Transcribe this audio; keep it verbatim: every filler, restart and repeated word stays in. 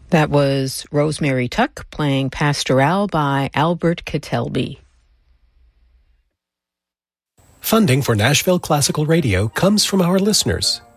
That was Rosemary Tuck playing Pastoral by Albert Kettelby. Funding for Nashville Classical Radio comes from our listeners